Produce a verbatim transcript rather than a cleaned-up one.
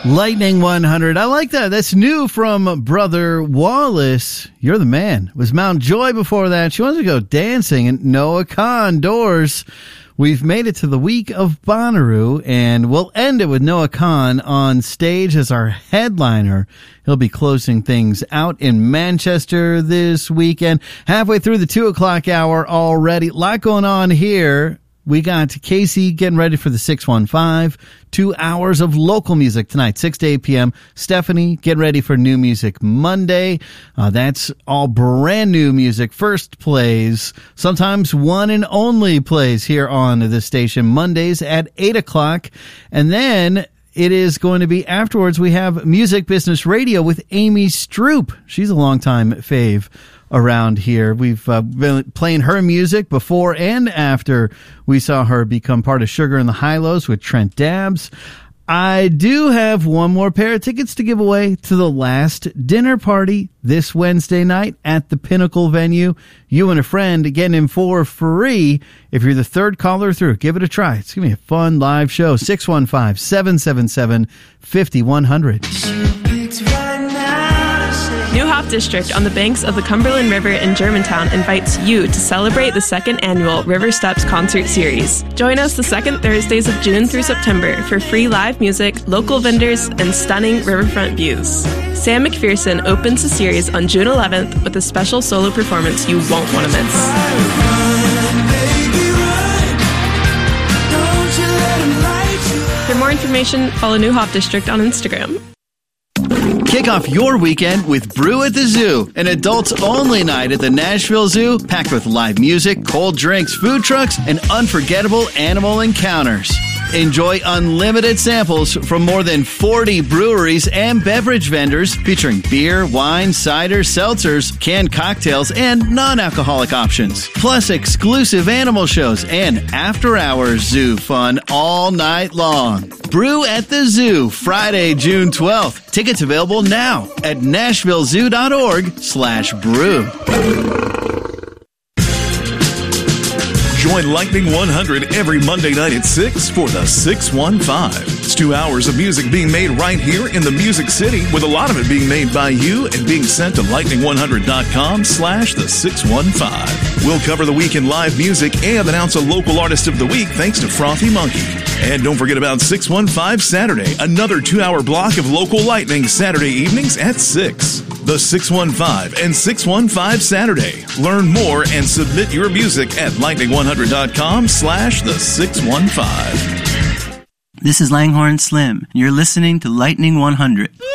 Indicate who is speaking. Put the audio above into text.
Speaker 1: Lightning one hundred. I like that. That's new from Brother Wallace. You're the man. It was Mount Joy before that. She wants to go dancing. And Noah Kahn, Doors. We've made it to the week of Bonnaroo, and we'll end it with Noah Kahn on stage as our headliner. He'll be closing things out in Manchester this weekend. Halfway through the two o'clock hour already. A lot going on here. We got Casey getting ready for the six one five. Two hours of local music tonight, six to eight p.m. Stephanie getting ready for New Music Monday. Uh, that's all brand new music. First plays, sometimes one and only plays here on this station, Mondays at eight o'clock. And then it is going to be afterwards. We have Music Business Radio with Amy Stroop. She's a longtime fave around here. We've uh, been playing her music before and after we saw her become part of Sugar and the Hi-Lows with Trent Dabbs. I do have one more pair of tickets to give away to the last dinner party this Wednesday night at the Pinnacle venue. You and a friend getting in for free if you're the third caller through. Give it a try. It's going to be a fun live show. six one five, seven seven seven, five one zero zero.
Speaker 2: New Hop District on the banks of the Cumberland River in Germantown invites you to celebrate the second annual River Steps Concert Series. Join us the second Thursdays of June through September for free live music, local vendors, and stunning riverfront views. Sam McPherson opens the series on June eleventh with a special solo performance you won't want to miss. For more information, follow New Hop District on Instagram.
Speaker 1: Kick off your weekend with Brew at the Zoo, an adults-only night at the Nashville Zoo, packed with live music, cold drinks, food trucks, and unforgettable animal encounters. Enjoy unlimited samples from more than forty breweries and beverage vendors featuring beer, wine, cider, seltzers, canned cocktails, and non-alcoholic options. Plus exclusive animal shows and after-hours zoo fun all night long. Brew at the Zoo, Friday, June twelfth. Tickets available now at nashvillezoo.org slash brew.
Speaker 3: Join Lightning one hundred every Monday night at six for the six one five. It's two hours of music being made right here in the Music City, with a lot of it being made by you and being sent to lightning one hundred dot com slash the six one five. We'll cover the week in live music and announce a local artist of the week thanks to Frothy Monkey. And don't forget about six one five Saturday, another two-hour block of local lightning Saturday evenings at six. The six one five and six one five Saturday. Learn more and submit your music at lightning one hundred dot com slash the six one five.
Speaker 4: This is Langhorne Slim. You're listening to Lightning one hundred.